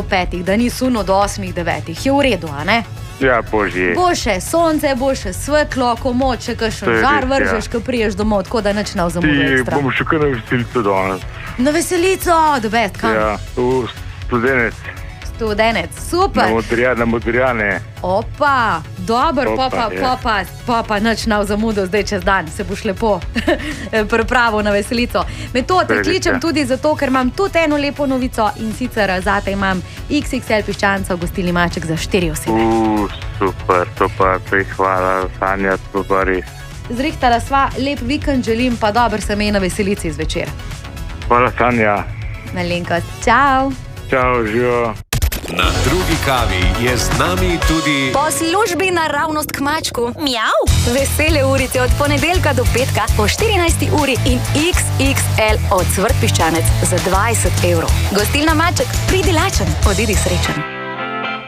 5, da ni suno do 8, 9. Je v redu, a ne? Ja, božje. Bo še sonce, bo še svetlo, komod, če kakšen žar vržeš, ko priješ domov, tako da nič ne vzamuje ekstra. Bomo še kar na veselico danes. Na veselico, the best, kam? Ja, v Studenec. Super. Na Modrijane. Opa, dobro, pa nič ne vzamudil zdaj čez dan, se boš lepo pripravil na veselico. Metode kličem tudi zato, ker imam tudi eno lepo novico in sicer zate imam XXL piščancev gostilni maček za 4 osebe. Super, to pa hvala, Sanja, to pa res. Zrihtala sva, lep vikend želim, pa dober se me na veselici zvečer. Hvala, Sanja. Malenkost, čau. Čau, živo. Na drugi kavi je z nami tudi po službi naravnost k mačku. Mjav! Vesele urice od ponedeljka do petka po 14. uri in XXL ocvrt piščanec za 20 €. Gostilna Maček, pridi lačen, odidi srečen.